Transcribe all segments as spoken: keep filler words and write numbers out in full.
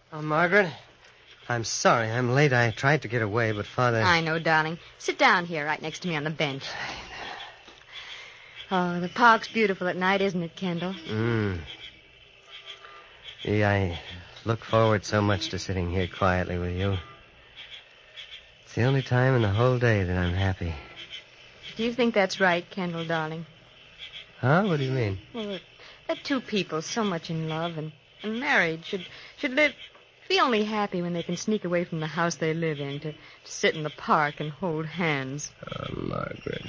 Oh, Margaret, I'm sorry. I'm late. I tried to get away, but Father... I know, darling. Sit down here right next to me on the bench. Oh, the park's beautiful at night, isn't it, Kendall? Mm. Gee, I look forward so much to sitting here quietly with you. It's the only time in the whole day that I'm happy. Do you think that's right, Kendall, darling? Huh? What do you mean? Well, that two people so much in love and, and married should should live... be only happy when they can sneak away from the house they live in to, to sit in the park and hold hands. Oh, Margaret.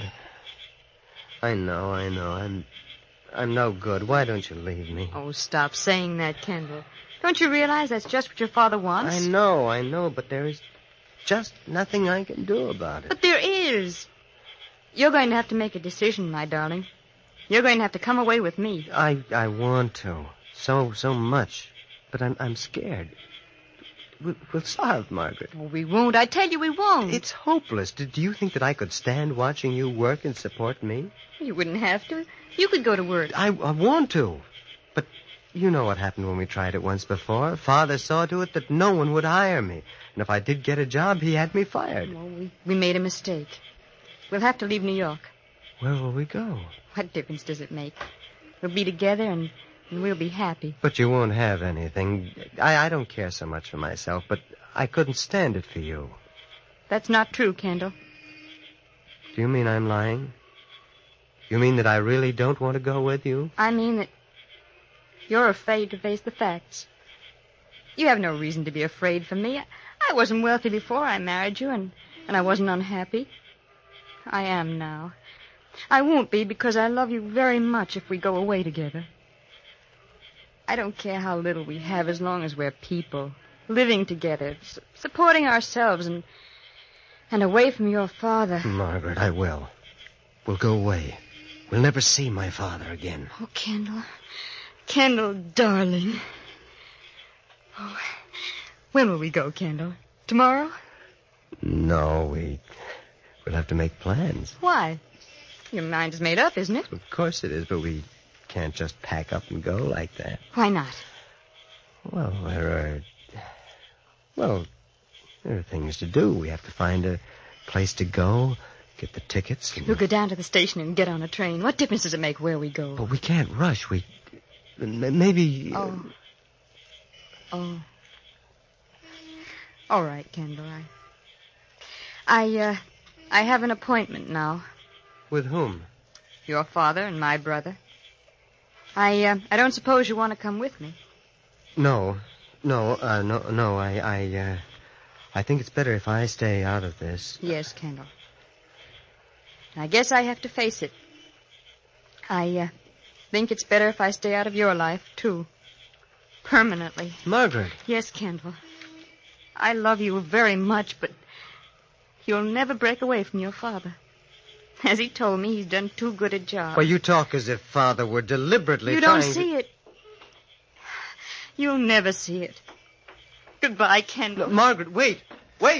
I know, I know. I'm I'm no good. Why don't you leave me? Oh, stop saying that, Kendall. Don't you realize that's just what your father wants? I know, I know, but there is just nothing I can do about it. But there is. You're going to have to make a decision, my darling. You're going to have to come away with me. I I want to. So, so much. But I'm I'm scared. We'll, we'll starve, Margaret. Well, we won't. I tell you we won't. It's hopeless. Do, do you think that I could stand watching you work and support me? You wouldn't have to. You could go to work. I, I want to. But you know what happened when we tried it once before. Father saw to it that no one would hire me. And if I did get a job, he had me fired. Well, we, we made a mistake. We'll have to leave New York. Where will we go? What difference does it make? We'll be together and, and we'll be happy. But you won't have anything. I, I don't care so much for myself, but I couldn't stand it for you. That's not true, Kendall. Do you mean I'm lying? You mean that I really don't want to go with you? I mean that you're afraid to face the facts. You have no reason to be afraid for me. I wasn't wealthy before I married you, and, and I wasn't unhappy. I am now. I won't be because I love you very much if we go away together. I don't care how little we have as long as we're people, living together, su- supporting ourselves, and and away from your father. Margaret, I will. We'll go away. We'll never see my father again. Oh, Kendall. Kendall, darling. Oh, when will we go, Kendall? Tomorrow? No, we... we'll have to make plans. Why? Your mind is made up, isn't it? Of course it is, but we can't just pack up and go like that. Why not? Well, there are... Well, there are things to do. We have to find a place to go, get the tickets. And... We'll go down to the station and get on a train. What difference does it make where we go? But we can't rush. We... Maybe... Oh. Oh. All right, Kendall. I... I, uh... I have an appointment now. With whom? Your father and my brother. I, uh, I don't suppose you want to come with me. No. No, uh, no, no. I, I, uh... I think it's better if I stay out of this. Yes, Kendall. I guess I have to face it. I, uh, think it's better if I stay out of your life, too. Permanently. Margaret. Yes, Kendall. I love you very much, but you'll never break away from your father. As he told me, he's done too good a job. Well, you talk as if Father were deliberately You trying don't see to... it. You'll never see it. Goodbye, Kendall. No, Margaret, wait.